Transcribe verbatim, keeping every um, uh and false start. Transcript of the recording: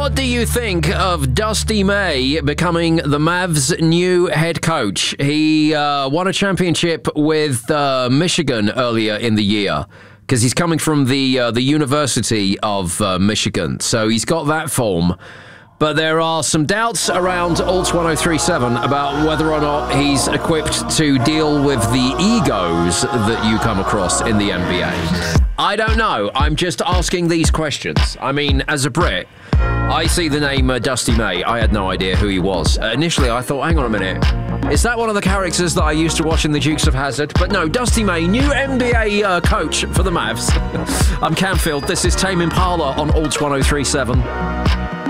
What do you think of Dusty May becoming the Mavs' new head coach? He uh, won a championship with uh, Michigan earlier in the year because he's coming from the uh, the University of uh, Michigan, so he's got that form. But there are some doubts around Alt one oh three point seven about whether or not he's equipped to deal with the egos that you come across in the N B A. I don't know. I'm just asking these questions. I mean, as a Brit, I see the name uh, Dusty May. I had no idea who he was. Uh, initially, I thought, hang on a minute. Is that one of the characters that I used to watch in the Dukes of Hazzard? But no, Dusty May, new N B A uh, coach for the Mavs. I'm Camfield. This is Tame Impala on Alt one oh three point seven.